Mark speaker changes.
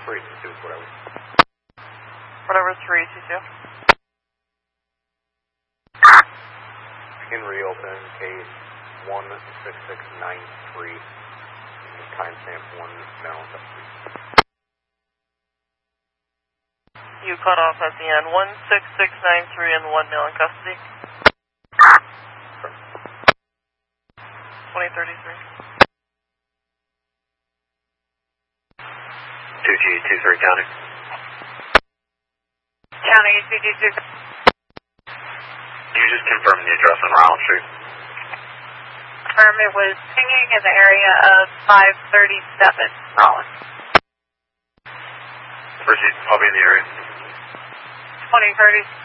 Speaker 1: 322, whatever.
Speaker 2: Whatever, 322.
Speaker 1: Begin reopen case 16693. Timestamp 1 now.
Speaker 2: You cut off at the end. 16693 and the 1 male in custody. 2033.
Speaker 1: 2G23 County.
Speaker 3: County 2G23.
Speaker 1: Can you just confirm the address on Rollins Street?
Speaker 3: It was pinging in the area of 537 Rollins.
Speaker 1: Where's he? I'll be in the area.
Speaker 3: 2030.